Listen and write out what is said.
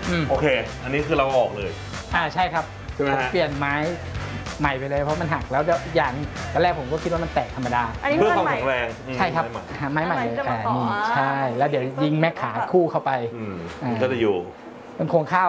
โอเคอันนี้คือเราออกเลยใช่ครับใช่ไหมฮะเปลี่ยนไม้ใหม่ไปเลยเพราะมันหักแล้วอย่างตอนแรกผมก็คิดว่ามันแตกธรรมดาอันนี้เพื่อเพื่คอวามใหม่แข็งแรงใช่ครับไม้ใหม่เลยนี่ใช่แล้วเดี๋ยวยิงแม็กขาคู่เข้าไปมันก็จะอยู่เป็นโครงข้าว